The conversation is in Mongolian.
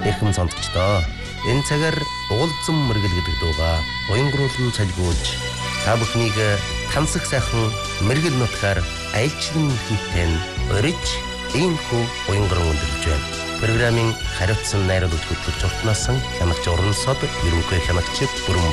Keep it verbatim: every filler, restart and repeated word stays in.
эрхэм сонсогчдоо. Энэ цагаар уулзсан мэрэгэл гэдэг дууга уянгруулан цалгуулж та бүхнийг тансаг сайхан мэрэгэл нутгаар айлчлан хийтэн өрөж иймхүү уянгаран өндөрлөж байна. Программын хариуцсан найруулагч хөтлөгч Ортносон хянагч Орносод ерөнхий хянагч бүрэн